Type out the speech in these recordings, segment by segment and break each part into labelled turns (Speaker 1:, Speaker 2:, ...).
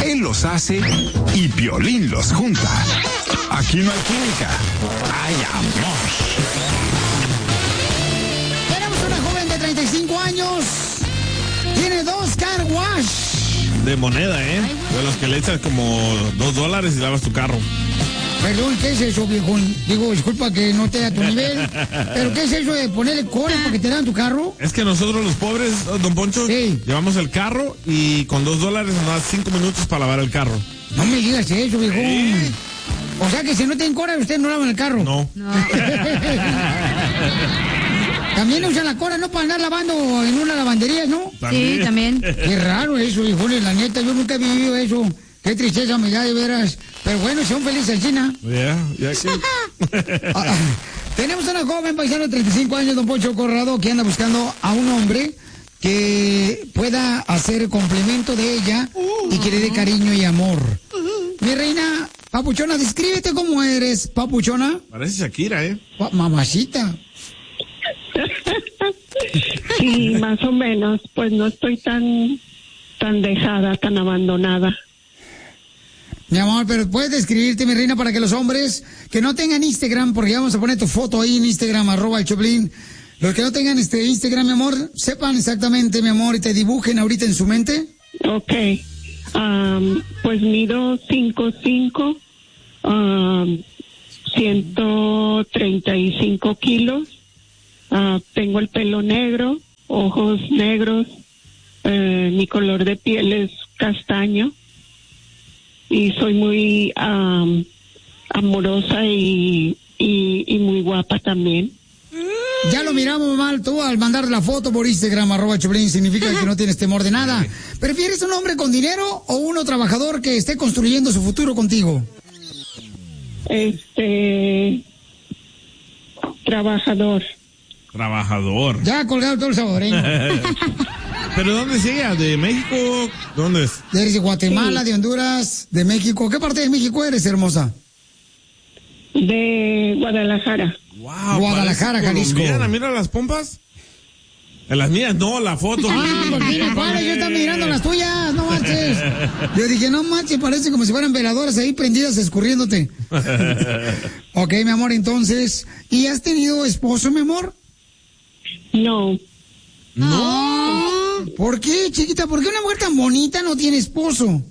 Speaker 1: Él los hace y Piolín los junta. Aquí no hay química, hay amor.
Speaker 2: Tenemos una joven de 35 años. Tiene 2 car wash.
Speaker 3: De moneda, ¿eh? De los que le echas como $2 y lavas tu carro.
Speaker 2: Perdón, ¿qué es eso, viejón? Digo, disculpa que no esté a tu nivel, pero ¿qué es eso de ponerle cola para que te dan tu carro?
Speaker 3: Es que nosotros los pobres, don Poncho, llevamos el carro y con $2 nos da 5 minutos para lavar el carro.
Speaker 2: No me digas eso, viejón. O sea que si no tienen cola, ustedes no lavan el carro.
Speaker 3: No.
Speaker 2: También usan la cola, ¿no? Para andar lavando en una lavandería, ¿no?
Speaker 4: Sí, también.
Speaker 2: Qué raro eso, viejones, la neta, yo nunca he vivido eso. Qué tristeza me da, de veras. Pero bueno, son felices, China.
Speaker 3: Ya sí.
Speaker 2: Tenemos a una joven paisano de 35 años, don Poncho Corrado, que anda buscando a un hombre que pueda hacer complemento de ella y que le dé cariño y amor. Mi reina, papuchona, descríbete cómo eres, papuchona.
Speaker 3: Parece Shakira, ¿eh?
Speaker 2: Mamacita.
Speaker 5: Sí, más o menos. Pues no estoy tan dejada, tan abandonada.
Speaker 2: Mi amor, pero puedes describirte, mi reina, para que los hombres que no tengan Instagram, porque vamos a poner tu foto ahí en Instagram, @el Choplin, los que no tengan Instagram, mi amor, sepan exactamente, mi amor, y te dibujen ahorita en su mente.
Speaker 5: Ok. Pues mido 5'5", 135 kilos. Tengo el pelo negro, ojos negros, mi color de piel es castaño. Y soy muy amorosa y muy guapa también.
Speaker 2: Ya lo miramos mal, tú al mandar la foto por Instagram, @Choplin, significa que no tienes temor de nada. ¿Prefieres un hombre con dinero o uno trabajador que esté construyendo su futuro contigo?
Speaker 5: Trabajador.
Speaker 2: Ya colgado todo el salvadoreño.
Speaker 3: ¿Pero dónde es ella? ¿De México? ¿Dónde es?
Speaker 2: Eres de Guatemala,
Speaker 5: Sí.
Speaker 2: de Honduras, de México. ¿Qué parte de México eres, hermosa?
Speaker 5: De Guadalajara.
Speaker 3: Wow,
Speaker 2: Guadalajara, Jalisco.
Speaker 3: Mira las pompas. En las mías no, la foto.
Speaker 2: ¿Por qué no pares? Yo estaba mirando las tuyas, no marches. Yo dije, no manches, parece como si fueran veladoras ahí prendidas escurriéndote. Ok, mi amor, entonces, ¿y has tenido esposo, mi amor?
Speaker 5: No.
Speaker 2: No. ¿Por qué, chiquita? ¿Por qué una mujer tan bonita no tiene esposo?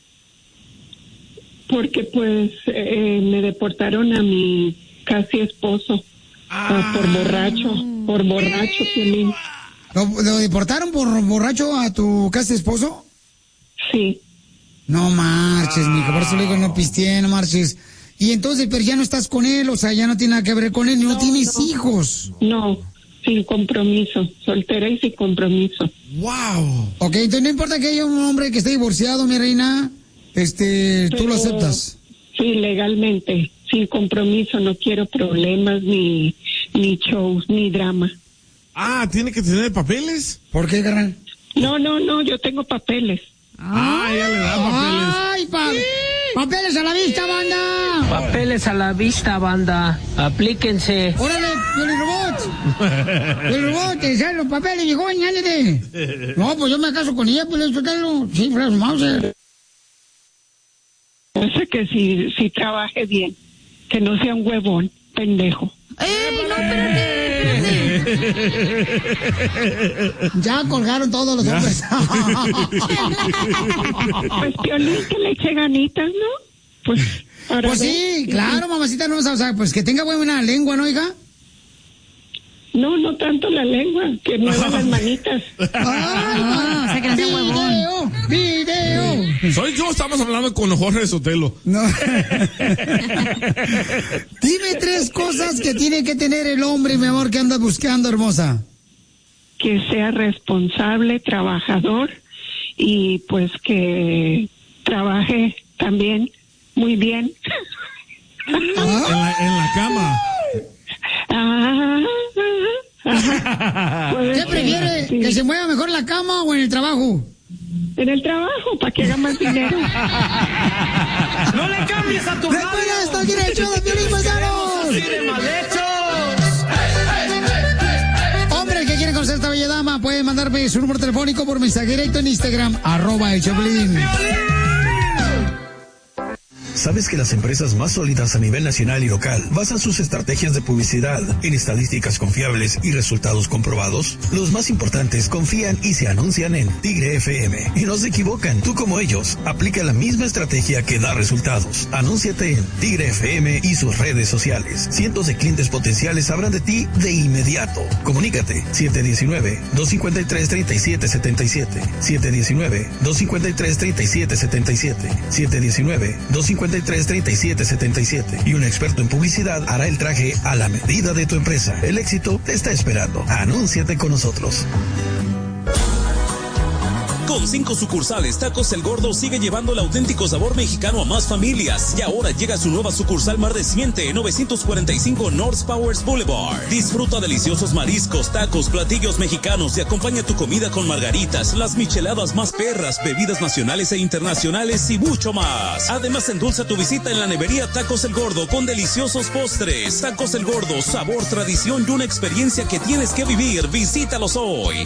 Speaker 5: Porque pues me deportaron a mi casi esposo. Por borracho, Piolín.
Speaker 2: ¿Lo deportaron por borracho a tu casi esposo?
Speaker 5: Sí.
Speaker 2: No marches, mijo, por eso le digo, no pisteen, no marches. Y entonces, pero ya no estás con él, o sea, ya no tiene nada que ver con él, no tienes hijos.
Speaker 5: No, sin compromiso, soltera y sin compromiso.
Speaker 2: ¡Wow! Ok, entonces no importa que haya un hombre que esté divorciado, mi reina, tú lo aceptas.
Speaker 5: Sí, legalmente, sin compromiso, no quiero problemas, ni shows, ni drama.
Speaker 3: ¿Tiene que tener papeles?
Speaker 2: ¿Por qué, carnal?
Speaker 5: No, yo tengo papeles.
Speaker 3: Ya le da papeles.
Speaker 2: ¡Ay, papeles a la vista, banda!
Speaker 6: Papeles a la vista, banda. Aplíquense.
Speaker 2: ¡Órale, Piolín Robot! ¡El robot, te salen los papeles, viejo, ándate! No, pues yo me caso con ella, pues eso, sí, Fras Mauser.
Speaker 5: Sé que si trabaje bien, que no sea un huevón, pendejo.
Speaker 4: No, espérate.
Speaker 2: Ya colgaron todos los hombres.
Speaker 5: Pues Piolín, que le eche ganitas, ¿no? Pues
Speaker 2: sí, claro, mamacita, no, o sea, pues que tenga buena lengua, ¿no, hija?
Speaker 5: No tanto la lengua, que mueva las manitas.
Speaker 4: O sea, que no sea huevón.
Speaker 2: ¡Video!
Speaker 3: Soy yo, estamos hablando con Jorge Sotelo.
Speaker 2: No. Dime 3 cosas que tiene que tener el hombre, mi amor, que andas buscando, hermosa.
Speaker 5: Que sea responsable, trabajador y pues que trabaje también muy bien.
Speaker 3: En la cama.
Speaker 2: ¿Qué prefiere?
Speaker 5: Sí.
Speaker 2: ¿Que se mueva mejor en la cama o en el trabajo?
Speaker 5: En el trabajo, para que haga más dinero.
Speaker 6: ¡No le cambies a tu
Speaker 2: Después de esto, aquí en el show de Piolín, paisanos.
Speaker 6: así de mal hechos!
Speaker 2: Hombre, que quiere conocer a esta bella dama, puede mandarme su número telefónico por mensaje directo en Instagram, @el Choplin.
Speaker 7: ¿Sabes que las empresas más sólidas a nivel nacional y local basan sus estrategias de publicidad en estadísticas confiables y resultados comprobados? Los más importantes confían y se anuncian en Tigre FM. Y no se equivocan, tú como ellos, aplica la misma estrategia que da resultados. Anúnciate en Tigre FM y sus redes sociales. Cientos de clientes potenciales sabrán de ti de inmediato. Comunícate 719-253-3777. 719-253-3777. 719-253-3777. Y un experto en publicidad hará el traje a la medida de tu empresa. El éxito te está esperando. Anúnciate con nosotros.
Speaker 8: Con 5 sucursales, Tacos El Gordo sigue llevando el auténtico sabor mexicano a más familias. Y ahora llega su nueva sucursal más reciente, 945 North Powers Boulevard. Disfruta deliciosos mariscos, tacos, platillos mexicanos y acompaña tu comida con margaritas, las micheladas más perras, bebidas nacionales e internacionales y mucho más. Además, endulza tu visita en la nevería Tacos El Gordo con deliciosos postres. Tacos El Gordo, sabor, tradición y una experiencia que tienes que vivir. Visítalos hoy.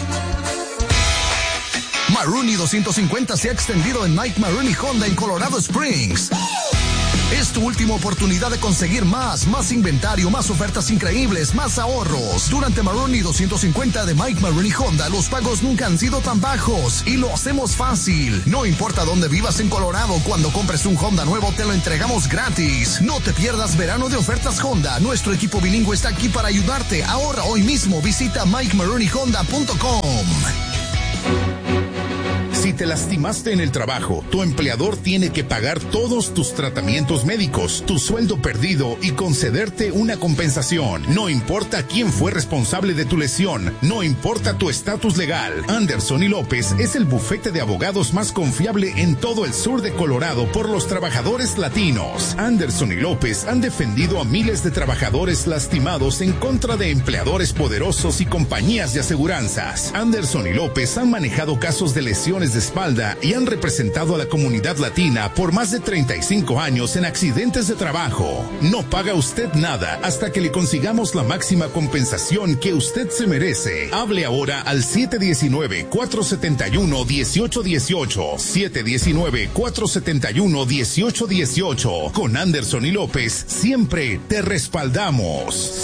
Speaker 9: Maruni 250 se ha extendido en Mike Maruni Honda en Colorado Springs. Es tu última oportunidad de conseguir más inventario, más ofertas increíbles, más ahorros. Durante Maruni 250 de Mike Maruni Honda, los pagos nunca han sido tan bajos y lo hacemos fácil. No importa dónde vivas en Colorado, cuando compres un Honda nuevo te lo entregamos gratis. No te pierdas verano de ofertas Honda. Nuestro equipo bilingüe está aquí para ayudarte. Ahorra hoy mismo. Visita MikeMaruniHonda.com.
Speaker 10: Si te lastimaste en el trabajo, tu empleador tiene que pagar todos tus tratamientos médicos, tu sueldo perdido y concederte una compensación. No importa quién fue responsable de tu lesión, no importa tu estatus legal. Anderson y López es el bufete de abogados más confiable en todo el sur de Colorado por los trabajadores latinos. Anderson y López han defendido a miles de trabajadores lastimados en contra de empleadores poderosos y compañías de aseguranzas. Anderson y López han manejado casos de lesiones de espalda y han representado a la comunidad latina por más de 35 años en accidentes de trabajo. No paga usted nada hasta que le consigamos la máxima compensación que usted se merece. Hable ahora al 719-471-1818. 719-471-1818. Con Anderson y López siempre te respaldamos.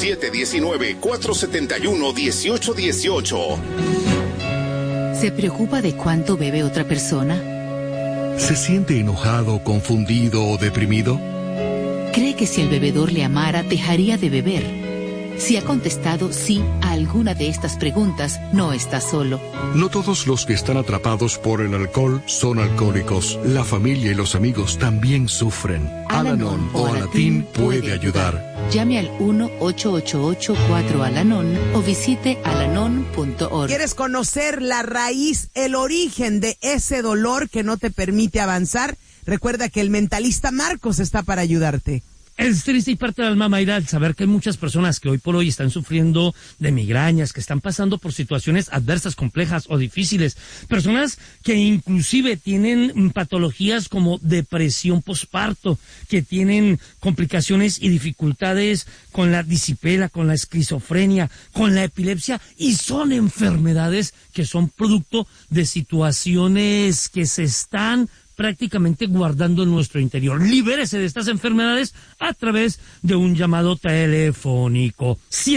Speaker 10: 719-471-1818.
Speaker 11: ¿Se preocupa de cuánto bebe otra persona?
Speaker 12: ¿Se siente enojado, confundido o deprimido?
Speaker 11: ¿Cree que si el bebedor le amara, dejaría de beber? Si ha contestado sí a alguna de estas preguntas, no está solo.
Speaker 12: No todos los que están atrapados por el alcohol son alcohólicos. La familia y los amigos también sufren. Al-Anon o Alatín puede ayudar.
Speaker 11: Llame al 1-888-4-ALANON o visite alanon.org.
Speaker 13: ¿Quieres conocer la raíz, el origen de ese dolor que no te permite avanzar? Recuerda que el mentalista Marcos está para ayudarte.
Speaker 14: Es triste y parte del alma, Mayra, al saber que hay muchas personas que hoy por hoy están sufriendo de migrañas, que están pasando por situaciones adversas, complejas o difíciles. Personas que inclusive tienen patologías como depresión posparto, que tienen complicaciones y dificultades con la disipela, con la esquizofrenia, con la epilepsia, y son enfermedades que son producto de situaciones que se están prácticamente guardando en nuestro interior. Libérese de estas enfermedades a través de un llamado telefónico.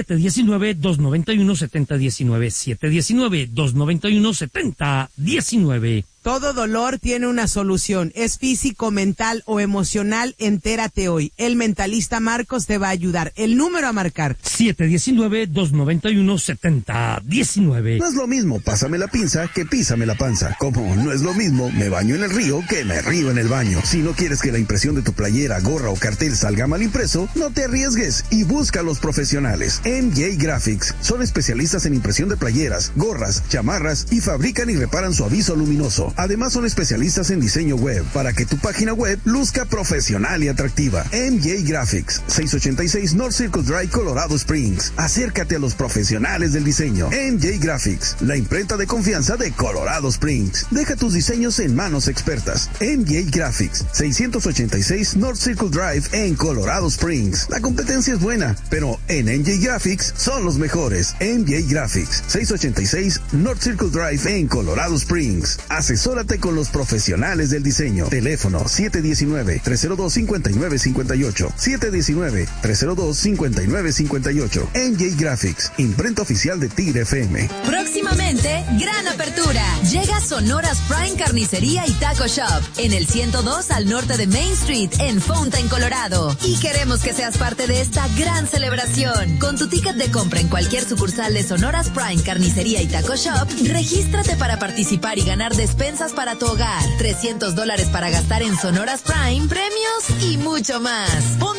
Speaker 14: 719-291-7019. 719-291-7019.
Speaker 13: Todo dolor tiene una solución. Es físico, mental o emocional. Entérate hoy. El mentalista Marcos te va a ayudar. El número a marcar:
Speaker 14: 719-291-7019.
Speaker 15: No es lo mismo pásame la pinza que písame la panza. Como no es lo mismo me baño en el río que me río en el baño. Si no quieres que la impresión de tu playera, gorra o cartel salga mal impreso, no te arriesgues y busca a los profesionales. MJ Graphics son especialistas en impresión de playeras, gorras, chamarras y fabrican y reparan su aviso luminoso. Además son especialistas en diseño web para que tu página web luzca profesional y atractiva. MJ Graphics, 686 North Circle Drive, Colorado Springs. Acércate a los profesionales del diseño. MJ Graphics, la imprenta de confianza de Colorado Springs. Deja tus diseños en manos expertas. MJ Graphics, 686 North Circle Drive en Colorado Springs. La competencia es buena, pero en MJ Graphics son los mejores. MJ Graphics, 686 North Circle Drive en Colorado Springs. Asesoría Asesórate con los profesionales del diseño. Teléfono 719-302-5958. 719-302-5958. NJ Graphics, imprenta oficial de Tigre FM.
Speaker 16: Próximamente, gran apertura. Llega Sonoras Prime Carnicería y Taco Shop en el 102 al norte de Main Street en Fountain, Colorado. Y queremos que seas parte de esta gran celebración. Con tu ticket de compra en cualquier sucursal de Sonoras Prime Carnicería y Taco Shop, regístrate para participar y ganar despensas para tu hogar, $300 para gastar en Sonoras Prime, premios y mucho más.